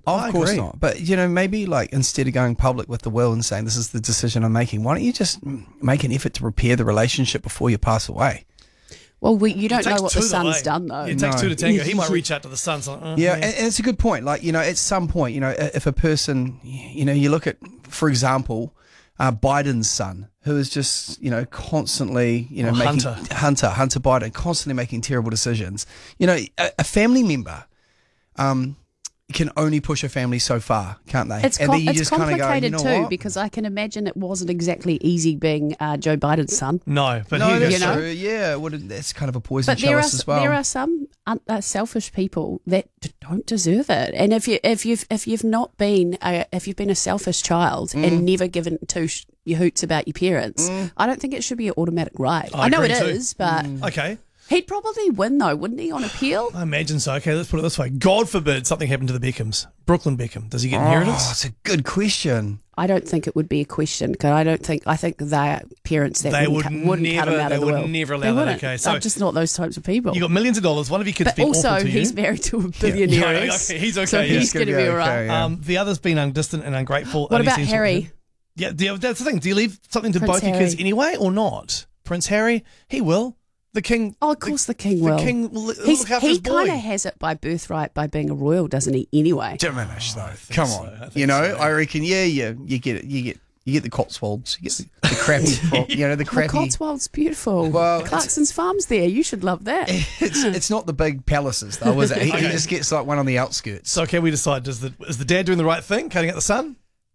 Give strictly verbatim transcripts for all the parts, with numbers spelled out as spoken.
Of I course agree. not. But, you know, maybe like instead of going public with the will and saying this is the decision I'm making, why don't you just make an effort to repair the relationship before you pass away? Well, we, you don't It know takes what two the son's way. done, though. It takes No. two to tango. He might reach out to the son. So, uh, Yeah, and, and it's a good point. Like, you know, at some point, you know, if a person, you know, you look at, for example, uh, Biden's son, who is just, you know, constantly, you know, Oh, making Hunter. Hunter, Hunter Biden, constantly making terrible decisions. You know, a, a family member, um, can only push a family so far, can't they? It's, and com- then you it's just kind of complicated go, you know too, what? because I can imagine it wasn't exactly easy being uh, Joe Biden's son. no, but no, he that's you know? true. Yeah, well, that's kind of a poison But there are chalice as well. there are some un- uh, selfish people that d- don't deserve it. And if you if you've if you've not been a, if you've been a selfish child Mm. and never given two sh- your hoots about your parents, I don't think it should be an automatic right. I I, know it agree too. is, but Okay. he'd probably win though, wouldn't he, on appeal? I imagine so. Okay, let's put it this way. God forbid something happened to the Beckhams. Brooklyn Beckham. Does he get Oh, inheritance? it's a good question. I don't think it would be a question because I don't think I think their parents that They wouldn't, would cut, wouldn't cut never- him out they of the would will. never allow They that, wouldn't. okay, so- They're just not those types of people. You got millions of dollars. One of your kids But been also, awful to you. he's married to a billionaire. Yeah, okay, he's okay, So yeah. he's He's gonna going to be be all okay, right. yeah. Um, the other's been undistant and ungrateful. What only about seems to- Harry? Yeah, do you- that's the thing. Do you leave something to Prince both your kids Harry. anyway or not? Prince Harry, he will. The king. Oh, of course the king will. The king will He's, look after he his boy. kind of has it by birthright by being a royal, doesn't he? Anyway, Diminish though. think Come so, on. I think You know, so. I reckon. Yeah, yeah. You get it. You get. You get the Cotswolds. You get the, the crappy. fro- you know, the the crappy. Cotswolds beautiful. Well, Clarkson's Farm's there. You should love that. It's it's not the big palaces though, is it? He, he Okay. just gets like one on the outskirts. So can we decide? Does the is the dad doing the right thing, cutting out the son?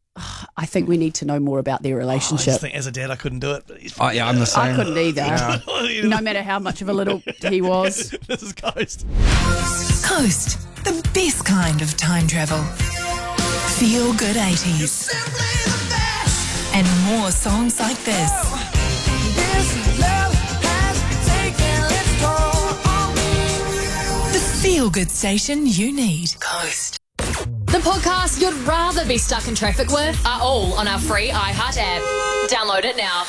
I think we need to know more about their I relationship. just think as a dad, I couldn't do it. But he's Oh, yeah, I'm the same. I couldn't either. Yeah. No matter how much of a little he was. This is Coast. Coast, the best kind of time travel. Feel good eighties. And more songs like this. The feel good station you need. Coast. The podcasts you'd rather be stuck in traffic with are all on our free iHeart app. Download it now.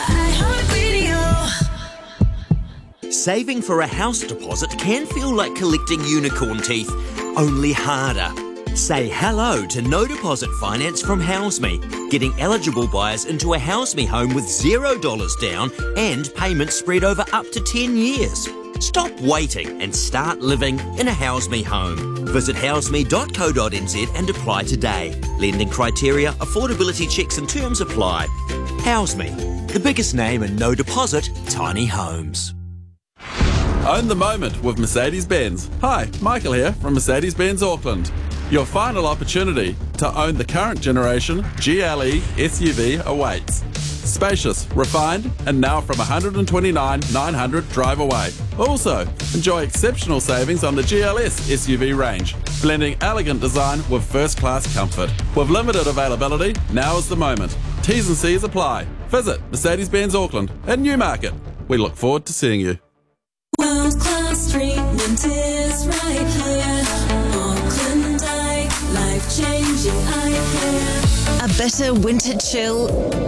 Saving for a house deposit can feel like collecting unicorn teeth, only harder. Say hello to no deposit finance from HouseMe, getting eligible buyers into a HouseMe home with zero dollars down and payments spread over up to ten years. Stop waiting and start living in a HouseMe home. Visit houseme dot co dot n z and apply today. Lending criteria, affordability checks and terms apply. HouseMe, the biggest name in no deposit tiny homes. Own the moment with Mercedes-Benz. Hi, Michael here from Mercedes-Benz Auckland. Your final opportunity to own the current generation G L E S U V awaits. Spacious, refined, and now from one hundred twenty-nine thousand nine hundred drive away. Also, enjoy exceptional savings on the G L S S U V range, blending elegant design with first-class comfort. With limited availability, now is the moment. T's and C's apply. Visit Mercedes-Benz Auckland in Newmarket. We look forward to seeing you. World class treatment is right here. Auckland Eye, life changing eye care. A bitter winter chill,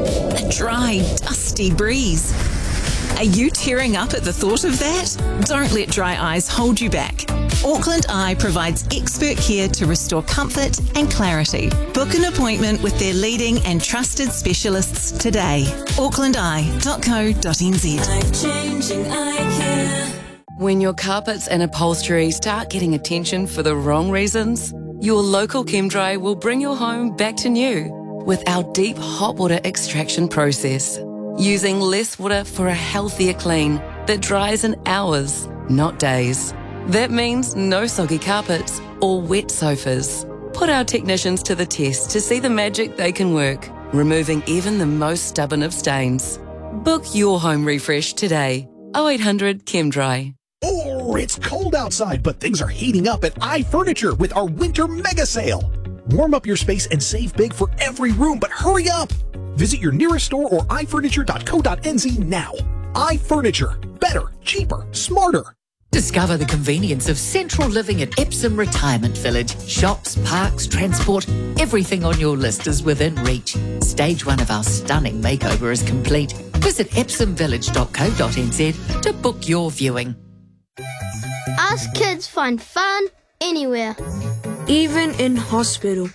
a dry, dusty breeze. Are you tearing up at the thought of that? Don't let dry eyes hold you back. Auckland Eye provides expert care to restore comfort and clarity. Book an appointment with their leading and trusted specialists today. auckland eye dot co dot n z. Life changing eye care. When your carpets and upholstery start getting attention for the wrong reasons, your local ChemDry will bring your home back to new with our deep hot water extraction process. Using less water for a healthier clean that dries in hours, not days. That means no soggy carpets or wet sofas. Put our technicians to the test to see the magic they can work, removing even the most stubborn of stains. Book your home refresh today. oh eight hundred ChemDry. Oh, it's cold outside, but things are heating up at iFurniture with our winter mega sale. Warm up your space and save big for every room, but hurry up! Visit your nearest store or i furniture dot co dot n z now. iFurniture. Better, cheaper, smarter. Discover the convenience of central living at Epsom Retirement Village. Shops, parks, transport, everything on your list is within reach. Stage one of our stunning makeover is complete. Visit epsom village dot co dot n z to book your viewing. Us kids find fun anywhere. Even in hospital.